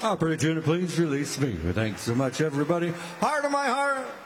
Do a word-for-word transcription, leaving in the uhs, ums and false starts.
Operator, please release me. Thanks so much, everybody. Heart of my heart.